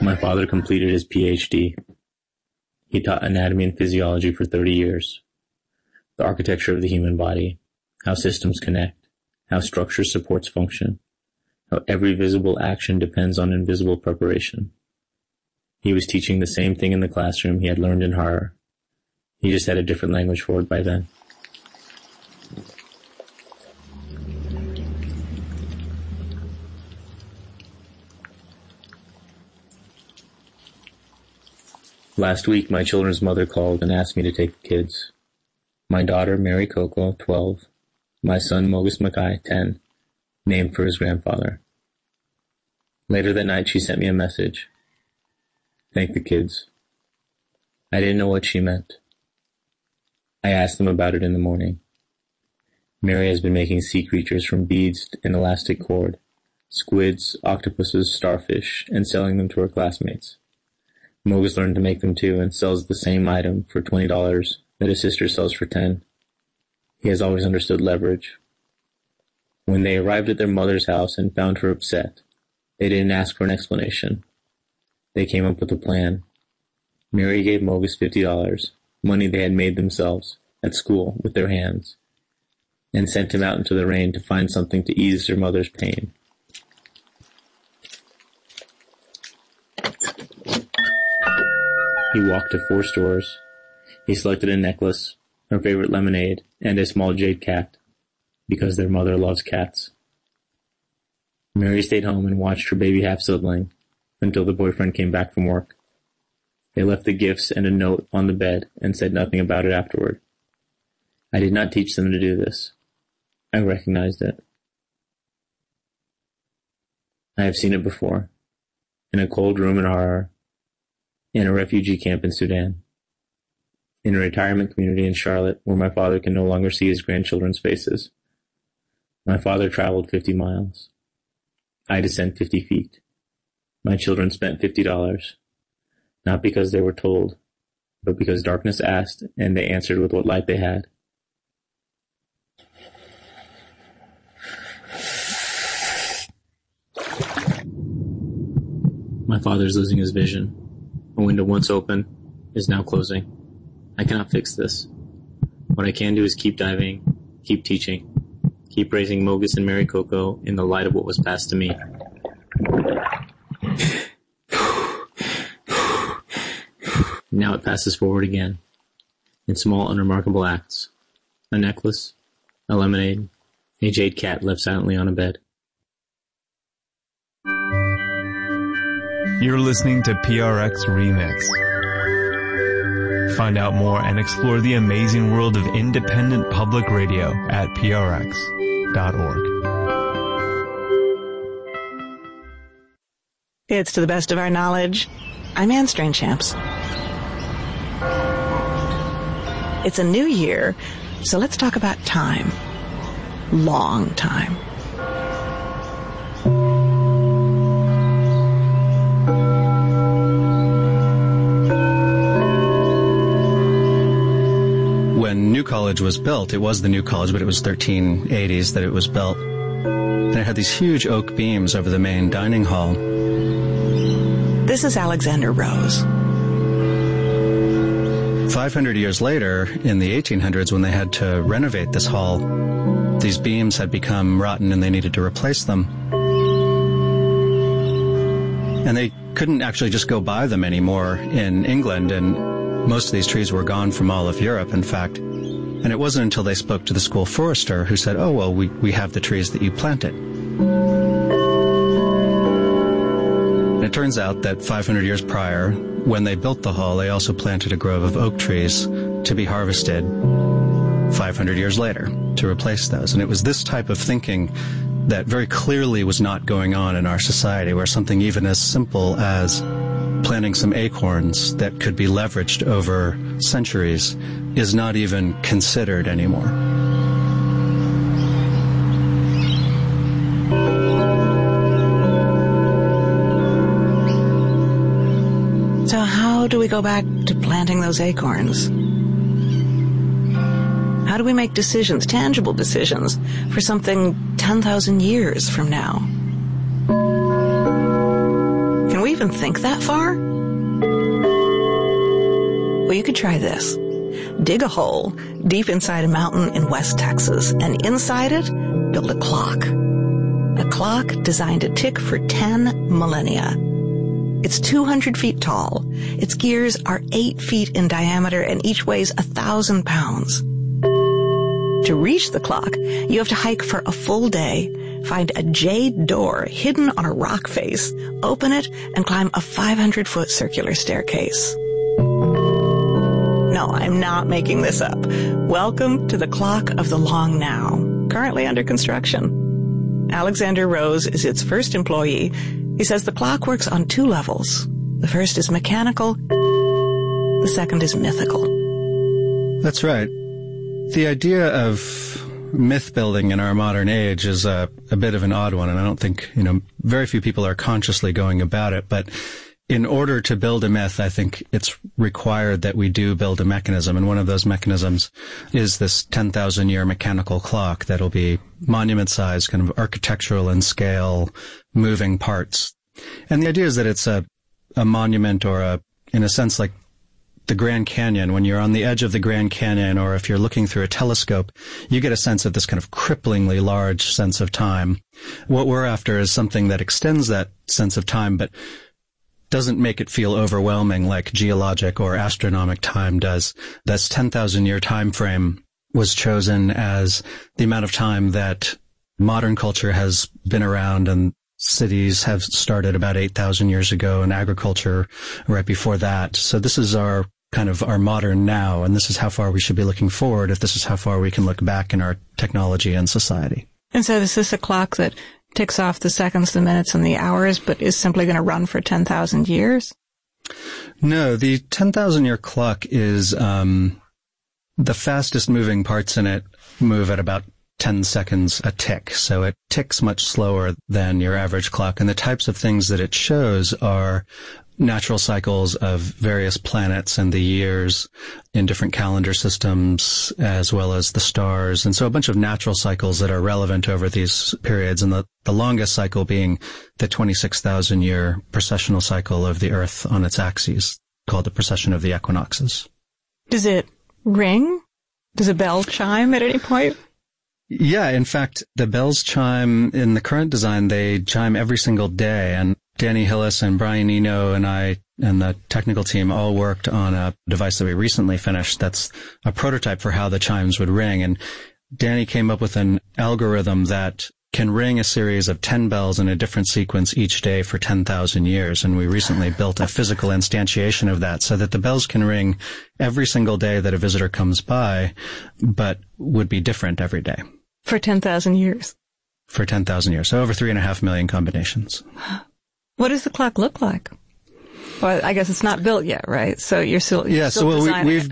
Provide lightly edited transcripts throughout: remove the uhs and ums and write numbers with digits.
My father completed his PhD. He taught anatomy and physiology for 30 years. The architecture of the human body, how systems connect, how structure supports function, how every visible action depends on invisible preparation. He was teaching the same thing in the classroom he had learned in Harrer. He just had a different language for it by then. Last week, my children's mother called and asked me to take the kids. My daughter, Mary Coco, 12. My son, Mogus Mackay, 10, named for his grandfather. Later that night, she sent me a message. Thank the kids. I didn't know what she meant. I asked them about it in the morning. Mary has been making sea creatures from beads and elastic cord, squids, octopuses, starfish, and selling them to her classmates. Mogus learned to make them too and sells the same item for $20 that his sister sells for $10. He has always understood leverage. When they arrived at their mother's house and found her upset, they didn't ask for an explanation. They came up with a plan. Mary gave Mogus $50, money they had made themselves, at school, with their hands, and sent him out into the rain to find something to ease their mother's pain. He walked to 4 stores. He selected a necklace, her favorite lemonade, and a small jade cat, because their mother loves cats. Mary stayed home and watched her baby half-sibling until the boyfriend came back from work. They left the gifts and a note on the bed and said nothing about it afterward. I did not teach them to do this. I recognized it. I have seen it before, in a cold room in Harrer, in a refugee camp in Sudan, in a retirement community in Charlotte where my father can no longer see his grandchildren's faces. My father traveled 50 miles. I descend 50 feet. My children spent $50, not because they were told, but because darkness asked and they answered with what light they had. My father is losing his vision. A window once open is now closing. I cannot fix this. What I can do is keep diving, keep teaching, keep raising Mogus and Mary Coco in the light of what was passed to me. Now it passes forward again, in small, unremarkable acts. A necklace, a lemonade, a jade cat left silently on a bed. You're listening to PRX Remix. Find out more and explore the amazing world of independent public radio at prx.org. It's To the Best of Our Knowledge. I'm Anne Strainchamps. It's a new year, so let's talk about time. Long time. When New College was built, it was the New College, but it was 1380s that it was built. And it had these huge oak beams over the main dining hall. This is Alexander Rose. 500 years later, in the 1800s, when they had to renovate this hall, these beams had become rotten and they needed to replace them. And they couldn't actually just go buy them anymore in England, and most of these trees were gone from all of Europe, in fact. And it wasn't until they spoke to the school forester who said, oh, well, we have the trees that you planted. And it turns out that 500 years prior, when they built the hall, they also planted a grove of oak trees to be harvested 500 years later to replace those. And it was this type of thinking that very clearly was not going on in our society, where something even as simple as planting some acorns that could be leveraged over centuries is not even considered anymore. So how do we go back to planting those acorns? How do we make decisions, tangible decisions, for something 10,000 years from now? Can we even think that far? Well, you could try this. Dig a hole deep inside a mountain in West Texas, and inside it, build a clock. A clock designed to tick for 10 millennia. It's 200 feet tall. Its gears are 8 feet in diameter and each weighs 1,000 pounds. To reach the clock, you have to hike for a full day, find a jade door hidden on a rock face, open it, and climb a 500-foot circular staircase. No, I'm not making this up. Welcome to the Clock of the Long Now, currently under construction. Alexander Rose is its first employee. He says the clock works on 2 levels. The first is mechanical, the second is mythical. That's right. The idea of myth building in our modern age is a bit of an odd one, and I don't think, very few people are consciously going about it, but in order to build a myth, I think it's required that we do build a mechanism, and one of those mechanisms is this 10,000-year mechanical clock that'll be monument-sized, kind of architectural in scale, moving parts. And the idea is that it's a monument, or in a sense, like the Grand Canyon. When you're on the edge of the Grand Canyon, or if you're looking through a telescope, you get a sense of this kind of cripplingly large sense of time. What we're after is something that extends that sense of time, but doesn't make it feel overwhelming like geologic or astronomic time does. This 10,000-year time frame was chosen as the amount of time that modern culture has been around, and cities have started about 8,000 years ago, and agriculture right before that. So this is our modern now, and this is how far we should be looking forward if this is how far we can look back in our technology and society. And so is this a clock that ticks off the seconds, the minutes, and the hours, but is simply going to run for 10,000 years? No, the 10,000-year clock is the fastest moving parts in it move at about 10 seconds a tick, so it ticks much slower than your average clock. And the types of things that it shows are natural cycles of various planets and the years in different calendar systems, as well as the stars. And so a bunch of natural cycles that are relevant over these periods, and the longest cycle being the 26,000-year precessional cycle of the Earth on its axes, called the precession of the equinoxes. Does it ring? Does a bell chime at any point? Yeah, in fact, the bells chime in the current design. They chime every single day, and Danny Hillis and Brian Eno and I and the technical team all worked on a device that we recently finished that's a prototype for how the chimes would ring. And Danny came up with an algorithm that can ring a series of 10 bells in a different sequence each day for 10,000 years. And we recently built a physical instantiation of that so that the bells can ring every single day that a visitor comes by, but would be different every day. For 10,000 years. For 10,000 years. So over 3.5 million combinations. What does the clock look like? Well, I guess it's not built yet, right? So you're still we've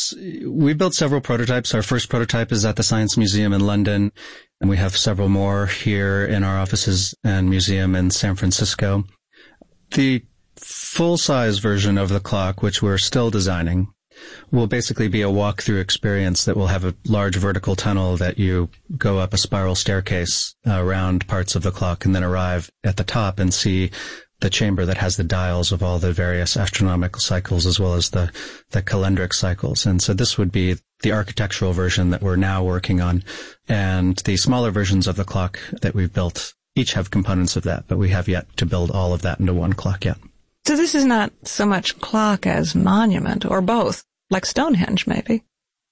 built several prototypes. Our first prototype is at the Science Museum in London, and we have several more here in our offices and museum in San Francisco. The full-size version of the clock, which we're still designing, will basically be a walk-through experience that will have a large vertical tunnel that you go up a spiral staircase around parts of the clock and then arrive at the top and see the chamber that has the dials of all the various astronomical cycles as well as the calendric cycles. And so this would be the architectural version that we're now working on. And the smaller versions of the clock that we've built each have components of that, but we have yet to build all of that into one clock yet. So this is not so much clock as monument, or both, like Stonehenge, maybe.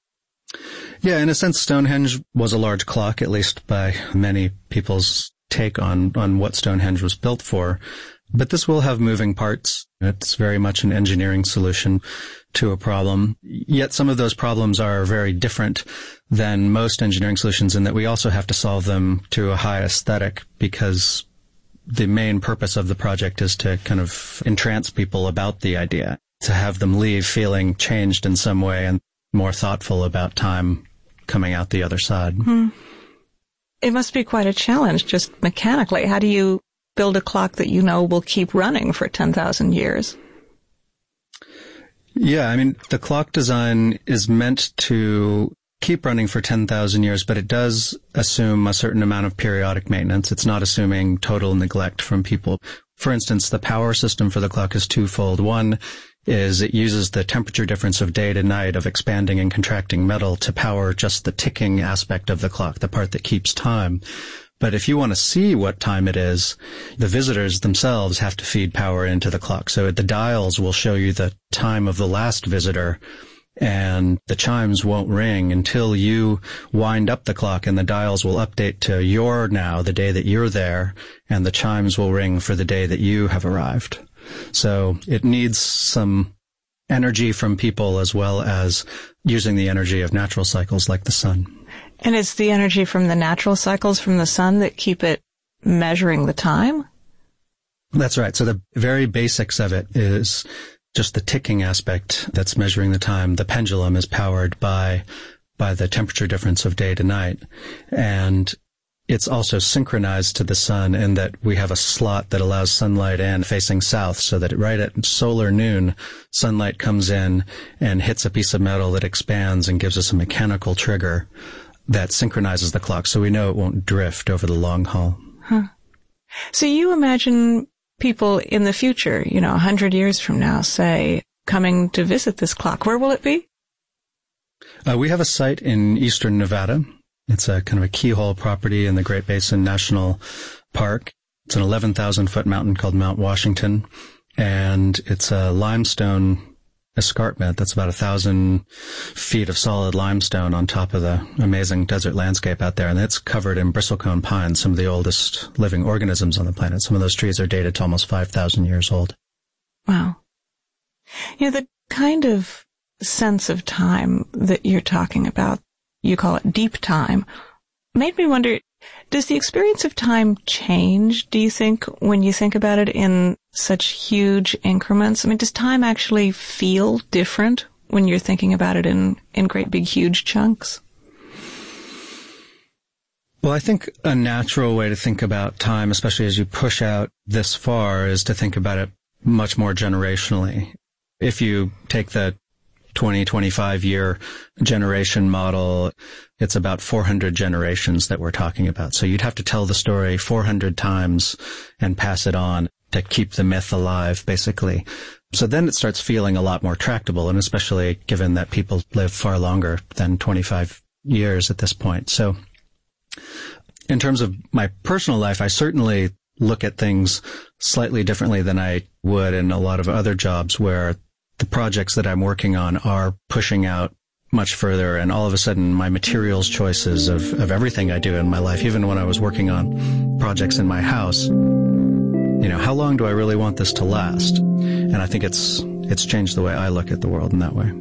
Yeah, in a sense, Stonehenge was a large clock, at least by many people's take on what Stonehenge was built for. But this will have moving parts. It's very much an engineering solution to a problem. Yet some of those problems are very different than most engineering solutions in that we also have to solve them to a high aesthetic, because the main purpose of the project is to kind of entrance people about the idea, to have them leave feeling changed in some way and more thoughtful about time coming out the other side. It must be quite a challenge just mechanically. How do you build a clock that you know will keep running for 10,000 years? Yeah, I mean, the clock design is meant to keep running for 10,000 years, but it does assume a certain amount of periodic maintenance. It's not assuming total neglect from people. For instance, the power system for the clock is twofold. One is it uses the temperature difference of day to night of expanding and contracting metal to power just the ticking aspect of the clock, the part that keeps time. But if you want to see what time it is, the visitors themselves have to feed power into the clock. So the dials will show you the time of the last visitor, and the chimes won't ring until you wind up the clock, and the dials will update to your now, the day that you're there, and the chimes will ring for the day that you have arrived. So it needs some energy from people as well as using the energy of natural cycles like the sun. And it's the energy from the natural cycles from the sun that keep it measuring the time? That's right. So the very basics of it is just the ticking aspect that's measuring the time. The pendulum is powered by the temperature difference of day to night. And it's also synchronized to the sun in that we have a slot that allows sunlight in facing south, so that right at solar noon, sunlight comes in and hits a piece of metal that expands and gives us a mechanical trigger that synchronizes the clock, so we know it won't drift over the long haul. Huh. So you imagine people in the future, 100 years from now, say, coming to visit this clock. Where will it be? We have a site in eastern Nevada. It's a kind of a keyhole property in the Great Basin National Park. It's an 11,000-foot mountain called Mount Washington, and it's a limestone escarpment that's about 1,000 feet of solid limestone on top of the amazing desert landscape out there, and it's covered in bristlecone pines, some of the oldest living organisms on the planet. Some of those trees are dated to almost 5,000 years old. Wow. The kind of sense of time that you're talking about, you call it deep time, made me wonder, does the experience of time change, do you think, when you think about it in such huge increments? I mean, does time actually feel different when you're thinking about it in great big huge chunks? Well, I think a natural way to think about time, especially as you push out this far, is to think about it much more generationally. If you take the 20, 25-year generation model, it's about 400 generations that we're talking about. So you'd have to tell the story 400 times and pass it on to keep the myth alive, basically. So then it starts feeling a lot more tractable, and especially given that people live far longer than 25 years at this point. So in terms of my personal life, I certainly look at things slightly differently than I would in a lot of other jobs where the projects that I'm working on are pushing out much further, and all of a sudden my materials choices of everything I do in my life, even when I was working on projects in my house, how long do I really want this to last? And I think it's changed the way I look at the world in that way.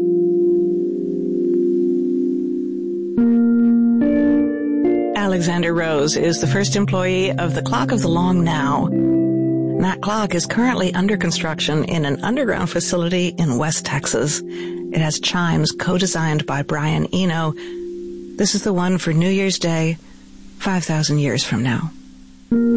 Alexander Rose is the first employee of the Clock of the Long Now. That clock is currently under construction in an underground facility in West Texas. It has chimes co-designed by Brian Eno. This is the one for New Year's Day, 5,000 years from now.